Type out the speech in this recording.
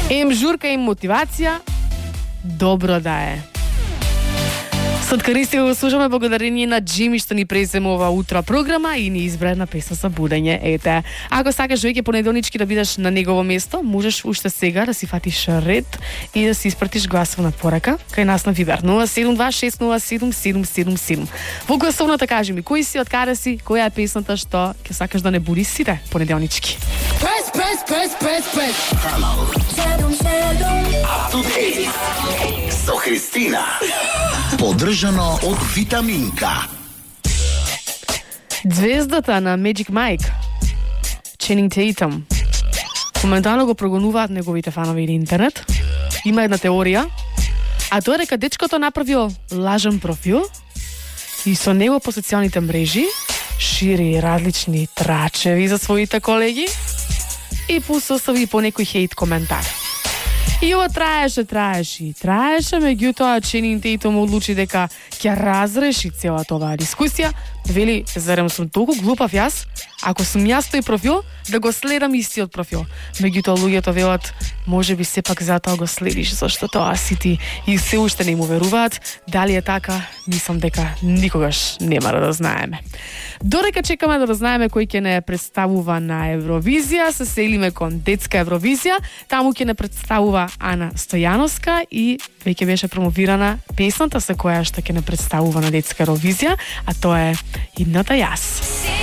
Em žurka, em мотивација, добро да е. Соткаристи го слушаме благодарение на Джими што ни преземува утро програма и ни избра една песна за будење. Ете, ако сакаш веќе понеделнички да бидеш на негово место, можеш уште сега да си фатиш ред и да си испратиш гласовна порака кај нас на Вибер 072-607-777. Во гласовната кажи ми кој си, од каде си, која е песната што ќе сакаш да не буди сите понеделнички. Press. Hello. Up to date. Со Христина. Поддржано од Витаминка. Звездата на Magic Mike, Channing Tatum, моментално го прогонуваат неговите фанови на интернет. Има една теорија, а тоа е дека дечкото направил лажен профил и со него по социјалните мрежи шири различни трачеви за своите колеги и посостави по некој хейт коментар. И ова траеше, меѓутоа Channing Tatum одлучи дека ќе разреши целата оваа дискусија. Вели, зарем сум толку глупав јас, ако сум јас тој профил, да го следам истиот профил. Меѓутоа луѓето велат, може би сепак затоа го следиш, зашто тоа си ти, и се уште не му веруваат. Дали е така, мислам дека никогаш нема да знаеме. Додека чекаме да знаеме кој ќе не представува на Евровизија, се селиме кон детска Евровизија. Таму ќе не представува Ана Стојановска и веќе беше промовирана песната со која што ќе не представува на детска Евровизија, а тоа е Идната јас.